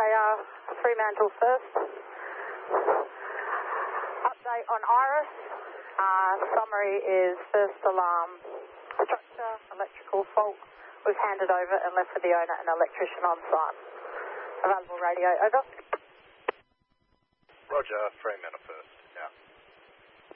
Fremantle first. Update on Iris. Summary is first alarm structure, electrical fault. We've handed over and left for the owner and electrician on site. Available radio, over. Roger, Fremantle first, yeah.